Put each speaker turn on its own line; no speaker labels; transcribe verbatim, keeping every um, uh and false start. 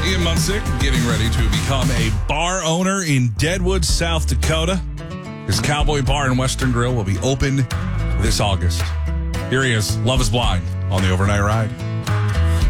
Ian Munsick getting ready to become a bar owner in Deadwood, South Dakota. His Cowboy Bar and Western Grill will be open this August. Here he is, Love is Blind on the Overnight Ride.